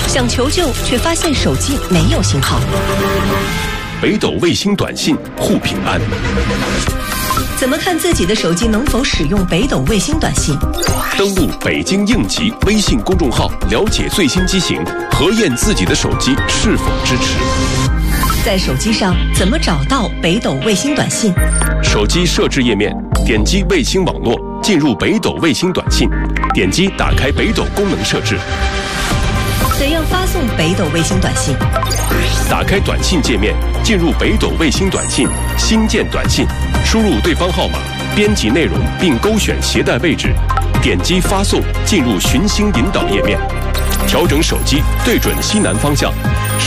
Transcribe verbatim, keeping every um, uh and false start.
想求救却发现手机没有信号。 北斗卫星短信护平安。 怎么看自己的手机能否使用北斗卫星短信？ 登录北京应急微信公众号，了解最新机型，核验自己的手机是否支持。 在手机上怎么找到北斗卫星短信？ 手机设置页面，点击卫星网络，进入北斗卫星短信，点击打开北斗功能设置。 怎样发送北斗卫星短信？ 打开短信界面，进入北斗卫星短信，新建短信，输入对方号码，编辑内容并勾选携带位置，点击发送，进入寻星引导页面，调整手机对准西南方向。